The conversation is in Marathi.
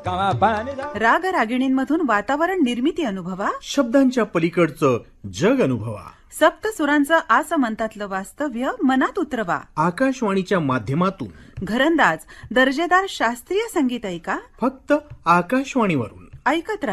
राग रागिणींमधून वातावरण निर्मिती अनुभवा, शब्दांच्या पलीकडचं जग अनुभवा, सप्त सुरांचं आसमंतातलं वास्तव्य मनात उतरवा. आकाशवाणीच्या माध्यमातून घरंदाज दर्जेदार शास्त्रीय संगीत ऐका, फक्त आकाशवाणीवरून. ऐकत